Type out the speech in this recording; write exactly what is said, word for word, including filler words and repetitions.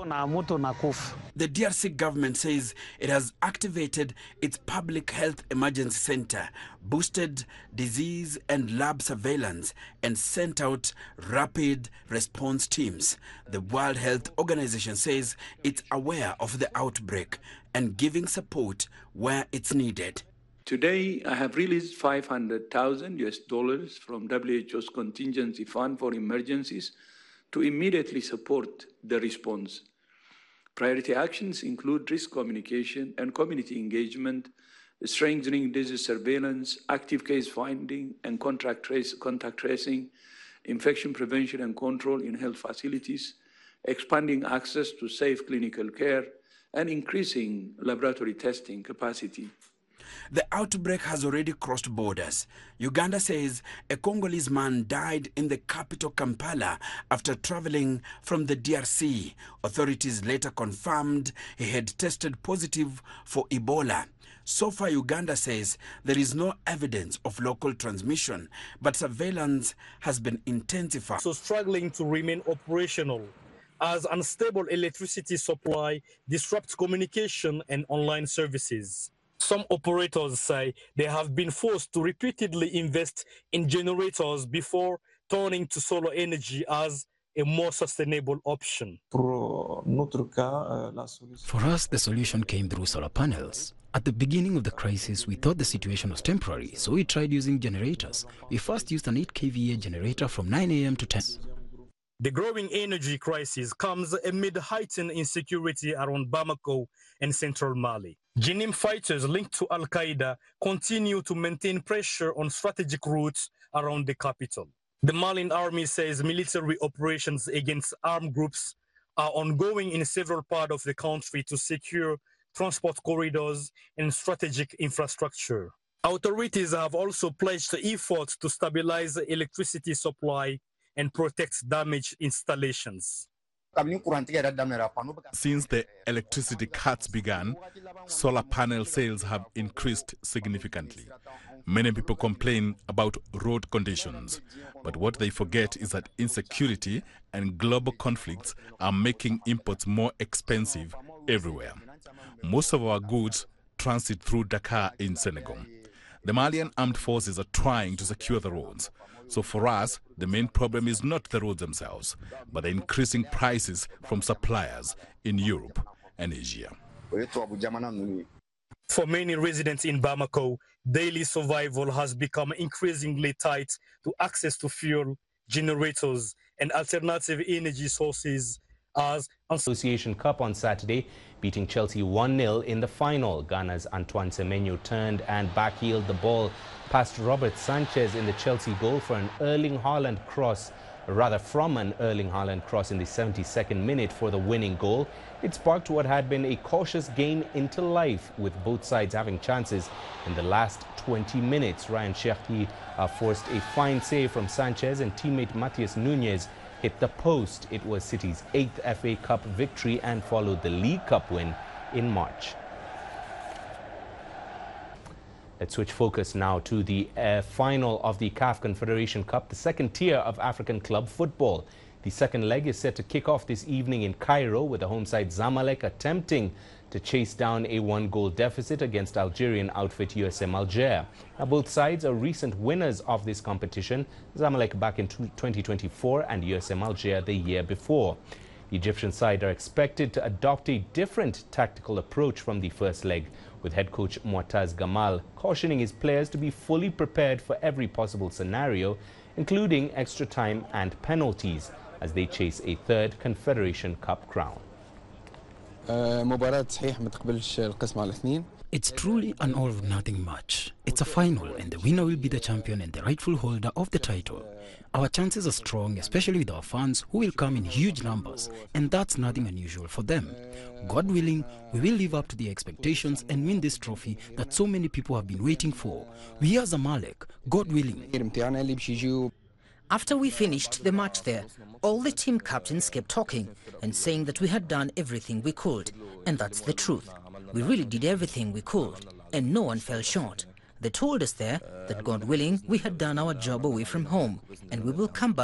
The D R C government says it has activated its public health emergency center, boosted disease and lab surveillance, and sent out rapid response teams. The World Health Organization says it's aware of the outbreak and giving support where it's needed. Today, I have released five hundred thousand U S dollars from W H O's contingency fund for emergencies to immediately support the response. Priority actions include risk communication and community engagement, strengthening disease surveillance, active case finding and contact, trace, contact tracing, infection prevention and control in health facilities, expanding access to safe clinical care, and increasing laboratory testing capacity. The outbreak has already crossed borders. Uganda says a Congolese man died in the capital Kampala after traveling from the D R C. Authorities later confirmed he had tested positive for Ebola. So far, Uganda says there is no evidence of local transmission, but surveillance has been intensified. So struggling to remain operational as unstable electricity supply disrupts communication and online services. Some operators say they have been forced to repeatedly invest in generators before turning to solar energy as a more sustainable option. For us, the solution came through solar panels. At the beginning of the crisis, we thought the situation was temporary, so we tried using generators. We first used an eight K V A generator from nine A M to ten. The growing energy crisis comes amid heightened insecurity around Bamako and central Mali. Jenim fighters linked to Al-Qaeda continue to maintain pressure on strategic routes around the capital. The Malian army says military operations against armed groups are ongoing in several parts of the country to secure transport corridors and strategic infrastructure. Authorities have also pledged efforts to stabilize the electricity supply and protect damaged installations. Since the electricity cuts began, solar panel sales have increased significantly. Many people complain about road conditions, but what they forget is that insecurity and global conflicts are making imports more expensive everywhere. Most of our goods transit through Dakar in Senegal. The Malian armed forces are trying to secure the roads. So for us, the main problem is not the roads themselves, but the increasing prices from suppliers in Europe and Asia. For many residents in Bamako, daily survival has become increasingly tight to access to fuel, generators, and alternative energy sources. As Association Cup on Saturday, beating Chelsea one nil in the final. Ghana's Antoine Semenyo turned and backheeled the ball past Robert Sanchez in the Chelsea goal for an Erling Haaland cross, rather from an Erling Haaland cross in the seventy-second minute for the winning goal. It sparked what had been a cautious game into life, with both sides having chances in the last twenty minutes. Ryan Cherki uh, forced a fine save from Sanchez, and teammate Matheus Nunes hit the post. It was City's eighth F A Cup victory and followed the League Cup win in March. Let's switch focus now to the uh, final of the C A F Confederation Cup, the second tier of African club football. The second leg is set to kick off this evening in Cairo, with the home side Zamalek attempting to chase down a one-goal deficit against Algerian outfit U S M Alger. Now, both sides are recent winners of this competition, Zamalek back in twenty twenty-four and U S M Alger the year before. The Egyptian side are expected to adopt a different tactical approach from the first leg, with head coach Muataz Gamal cautioning his players to be fully prepared for every possible scenario, including extra time and penalties, as they chase a third Confederation Cup crown. It's truly an all-or-nothing match. It's a final, and the winner will be the champion and the rightful holder of the title. Our chances are strong, especially with our fans, who will come in huge numbers, and that's nothing unusual for them. God willing, we will live up to the expectations and win this trophy that so many people have been waiting for. We are Zamalek, God willing. After we finished the match there, all the team captains kept talking and saying that we had done everything we could, and that's the truth. We really did everything we could, and no one fell short. They told us there that, God willing, we had done our job away from home, and we will come back